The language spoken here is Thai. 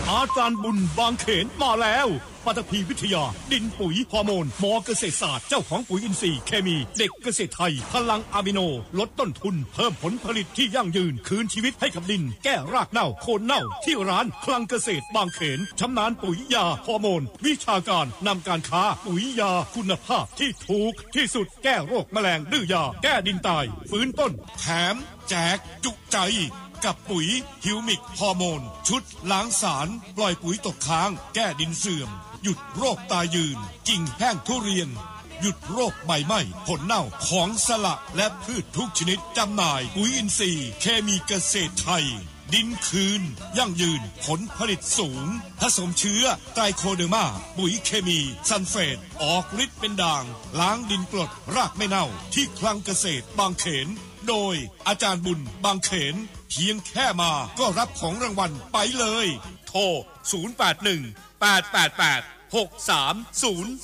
อาจารย์บุญบางเขนมาแล้วปฐพีวิทยาดินปุ๋ยฮอร์โมนมอเกษตรศาสตร์เจ้าของปุ๋ยอินทรีย์เคมีเด็กเกษตรไทยพลังอะมิโนลดต้นทุนเพิ่มผลผลิตที่ยั่งยืนคืนชีวิตให้กับดินแก้รากเน่าโคนเน่าที่ร้านคลังเกษตรบางเขนชำนาญปุ๋ยยาฮอร์โมนวิชาการนำการค้าปุ๋ยยาคุณภาพที่ถูกที่สุดแก้โรคแมลงดื้อยาแก้ดินตายฟื้นต้นแถมแจกจุใจกับปุ๋ยฮิวมิกฮอร์โมนชุดล้างสารปล่อยปุ๋ยตกค้างแก้ดินเสื่อมหยุดโรคตายยืนกิ่งแห้งทุเรียนหยุดโรคใบไหม้ผลเน่าของสละและพืชทุกชนิดจำหน่ายปุ๋ยอินทรีย์เคมีเกษตรไทยดินคืนยั่งยืนผลผลิตสูงผสมเชื้อไตรโคเดอร์มาปุ๋ยเคมีซัลเฟตออกฤทธิ์เป็นด่างล้างดินกรดรากไม่เน่าที่คลังเกษตรบางเขนโดยอาจารย์บุญบางเขนเพียงแค่มาก็รับของรางวัลไปเลยโทร081 888 6300